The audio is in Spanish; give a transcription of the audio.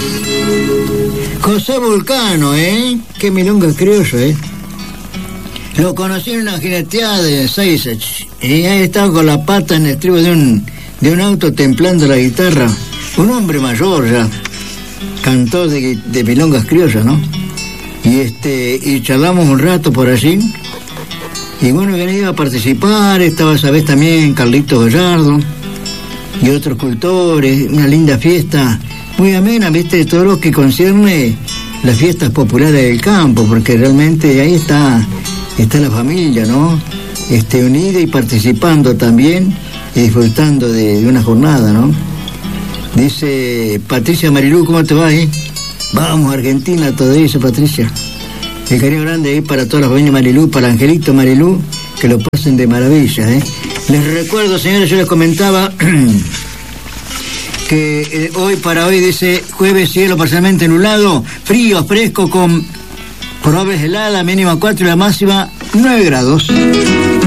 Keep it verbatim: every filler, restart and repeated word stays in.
José Vulcano, ¿eh? Qué milonga criollo, ¿eh? Lo conocí en una jineteada de Seises y ahí estaba con la pata en el estribo de un, de un auto templando la guitarra. Un hombre mayor ya, cantor de, de milongas criollas, ¿no? Y este y charlamos un rato por allí. Y bueno, que iba a participar, estaba esa vez también Carlitos Gallardo y otros cultores, una linda fiesta, muy amena, viste, todo lo que concierne las fiestas populares del campo, porque realmente ahí está, está la familia, ¿no? Este, unida y participando también y disfrutando de, de una jornada, ¿no? Dice Patricia Marilú, ¿cómo te va, eh? Vamos, Argentina, todo eso, Patricia. El cariño grande ahí para toda la familia Marilú, para Angelito Marilú, que lo pasen de maravilla, ¿eh? Les recuerdo, señores, yo les comentaba que eh, hoy para hoy dice jueves cielo parcialmente nublado, frío, fresco, con probables heladas, mínima cuatro y la máxima nueve grados.